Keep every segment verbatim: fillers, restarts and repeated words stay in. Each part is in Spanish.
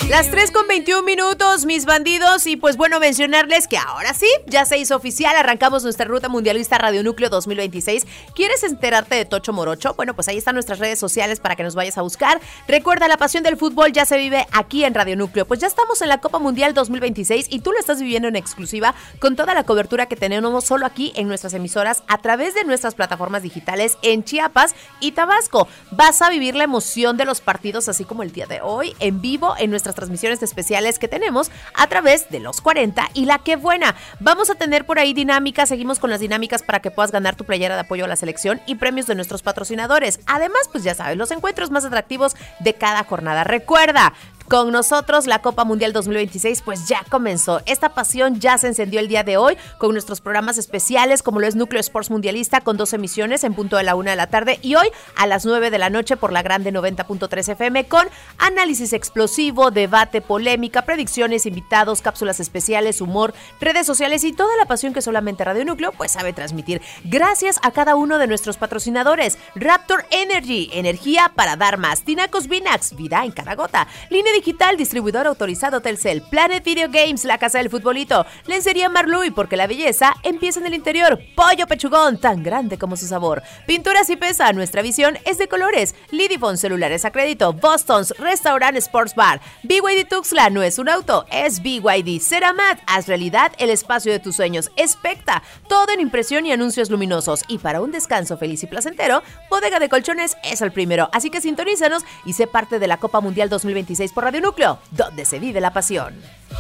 Las tres con veintiún minutos, mis bandidos, y pues bueno, mencionarles que ahora sí, ya se hizo oficial, arrancamos nuestra ruta mundialista Radio Núcleo dos mil veintiséis. ¿Quieres enterarte de Tocho Morocho? Bueno, pues ahí están nuestras redes sociales para que nos vayas a buscar. Recuerda, la pasión del fútbol ya se vive aquí en Radio Núcleo. Pues ya estamos en la Copa Mundial dos mil veintiséis y tú lo estás viviendo en exclusiva con toda la cobertura que tenemos solo aquí en nuestras emisoras a través de nuestras plataformas digitales en Chiapas y Tabasco. Vas a vivir la emoción de los partidos así como el día de hoy en vivo en nuestras transmisiones especiales que tenemos a través de los cuarenta y la que buena. Vamos a tener por ahí dinámicas, seguimos con las dinámicas para que puedas ganar tu playera de apoyo a la selección y premios de nuestros patrocinadores. Además, pues ya sabes, los encuentros más atractivos de cada jornada. Recuerda, con nosotros la Copa Mundial dos mil veintiséis pues ya comenzó. Esta pasión ya se encendió el día de hoy con nuestros programas especiales como lo es Núcleo Sports Mundialista con dos emisiones en punto de la una de la tarde y hoy a las nueve de la noche por la Grande noventa punto tres F M con análisis explosivo, debate, polémica, predicciones, invitados, cápsulas especiales, humor, redes sociales y toda la pasión que solamente Radio Núcleo pues sabe transmitir. Gracias a cada uno de nuestros patrocinadores. Raptor Energy, energía para dar más. Tinacos Vinax, vida en cada gota. Línea Digital, distribuidor autorizado Telcel. Planet Video Games, la casa del futbolito. Lencería Marluy, porque la belleza empieza en el interior. Pollo Pechugón, tan grande como su sabor. Pinturas y Pesa, nuestra visión es de colores. Lidifone, celulares a crédito. Boston's, Restaurant Sports Bar. B Y D Tuxtla, no es un auto, es B Y D. Ceramat, haz realidad el espacio de tus sueños. Especta, todo en impresión y anuncios luminosos. Y para un descanso feliz y placentero, Bodega de Colchones es el primero. Así que sintonízanos y sé parte de la Copa Mundial dos mil veintiséis por Radio Núcleo, donde se vive la pasión.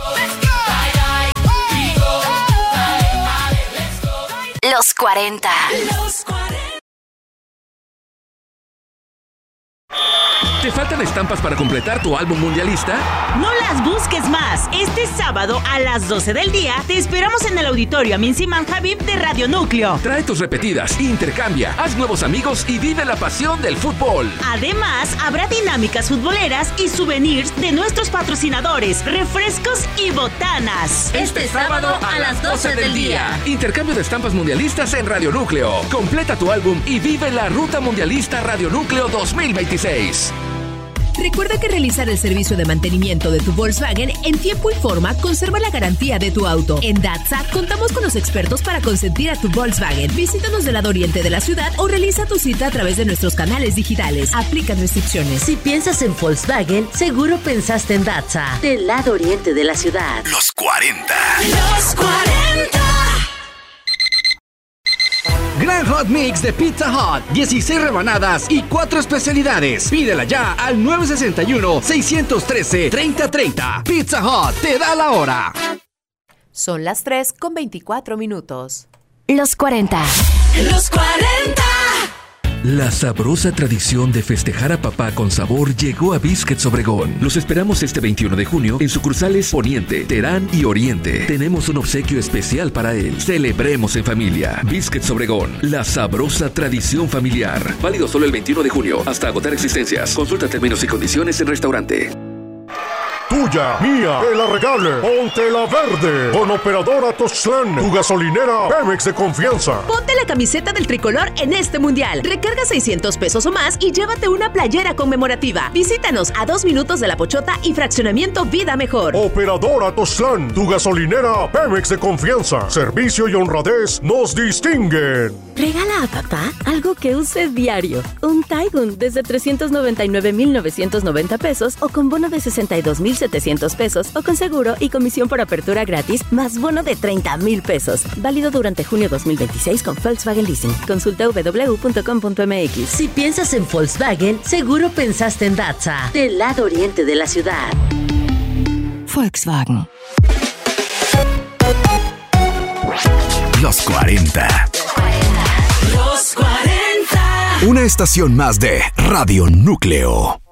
Los cuarenta. Los cuarenta. ¿Te faltan estampas para completar tu álbum mundialista? No las busques más. Este sábado a las doce del día te esperamos en el auditorio Amin Siman Habib de Radio Núcleo. Trae tus repetidas, intercambia, haz nuevos amigos y vive la pasión del fútbol. Además, habrá dinámicas futboleras y souvenirs de nuestros patrocinadores, refrescos y botanas. Este, este sábado a las doce del día. Intercambio de estampas mundialistas en Radio Núcleo. Completa tu álbum y vive la ruta mundialista Radio Núcleo dos mil veintiséis. Recuerda que realizar el servicio de mantenimiento de tu Volkswagen en tiempo y forma conserva la garantía de tu auto. En Datsa contamos con los expertos para consentir a tu Volkswagen. Visítanos del lado oriente de la ciudad o realiza tu cita a través de nuestros canales digitales. Aplican restricciones. Si piensas en Volkswagen, seguro pensaste en Datsa, del lado oriente de la ciudad. Los cuarenta. Los cuarenta. Gran Hot Mix de Pizza Hut, dieciséis rebanadas y cuatro especialidades. Pídela ya al nueve seis uno, seis uno tres, tres cero tres cero. Pizza Hut te da la hora. Son las tres con veinticuatro minutos. Los cuarenta. Los cuarenta. La sabrosa tradición de festejar a papá con sabor llegó a Biscuits Obregón. Los esperamos este veintiuno de junio en sucursales Poniente, Terán y Oriente. Tenemos un obsequio especial para él. Celebremos en familia. Biscuits Obregón, la sabrosa tradición familiar. Válido solo el veintiuno de junio hasta agotar existencias. Consulta términos y condiciones en restaurante. Tuya, mía, que la regale, ponte la verde. Con Operadora Tuxtlan, tu gasolinera Pemex de confianza. Ponte la camiseta del tricolor en este mundial. Recarga seiscientos pesos o más y llévate una playera conmemorativa. Visítanos a dos minutos de La Pochota y Fraccionamiento Vida Mejor. Operadora Tuxtlan, tu gasolinera Pemex de confianza. Servicio y honradez nos distinguen. Regala a papá algo que use diario. Un Taigun desde trescientos noventa y nueve mil novecientos noventa pesos o con bono de sesenta y dos mil setecientos pesos o con seguro y comisión por apertura gratis más bono de treinta mil pesos. Válido durante junio dos mil veintiséis con Volkswagen Leasing. Consulta doble u doble u doble u punto com punto m x. Si piensas en Volkswagen, seguro pensaste en Datsa, del lado oriente de la ciudad. Volkswagen. Los cuarenta. Los cuarenta. Una estación más de Radio Núcleo.